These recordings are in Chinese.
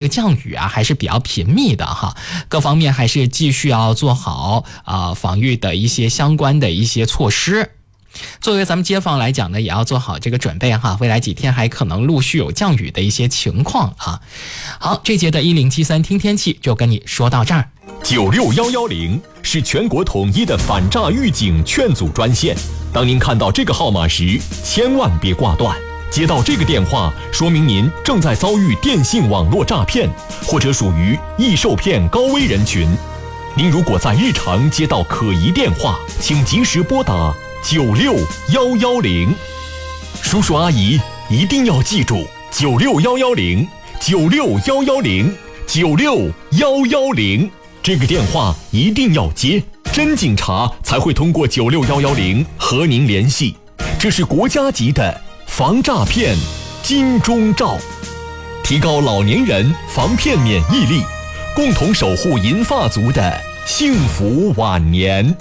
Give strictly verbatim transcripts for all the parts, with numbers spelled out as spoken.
降雨啊还是比较频密的哈，各方面还是继续要做好啊、呃、防御的一些相关的一些措施。作为咱们街坊来讲呢，也要做好这个准备哈，未来几天还可能陆续有降雨的一些情况啊。好，这节的一零七三听天气就跟你说到这儿。 九六一一零是全国统一的反诈预警劝阻专线，当您看到这个号码时，千万别挂断。接到这个电话，说明您正在遭遇电信网络诈骗，或者属于易受骗高危人群。您如果在日常接到可疑电话，请及时拨打九六一一零。叔叔阿姨一定要记住九六一一零，九六一一零，九六一一零，这个电话一定要接，真警察才会通过九六一一零和您联系。这是国家级的防诈骗金钟罩，提高老年人防骗免疫力，共同守护银发族的幸福晚年。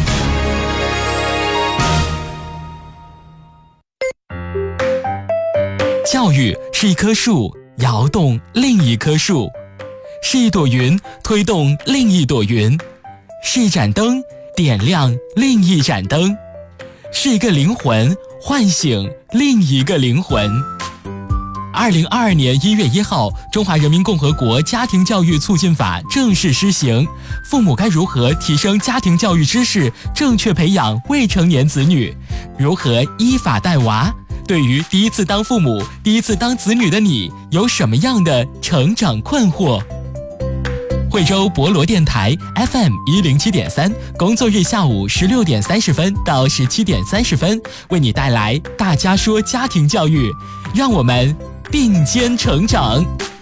教育是一棵树摇动另一棵树，是一朵云推动另一朵云，是一盏灯点亮另一盏灯，是一个灵魂唤醒另一个灵魂。二零二二年一月一号，中华人民共和国家庭教育促进法正式施行。父母该如何提升家庭教育知识，正确培养未成年子女？如何依法带娃？对于第一次当父母、第一次当子女的你，有什么样的成长困惑？惠州博罗电台 F M 一零七点三，工作日下午十六点三十分到十七点三十分，为你带来大家说家庭教育，让我们并肩成长。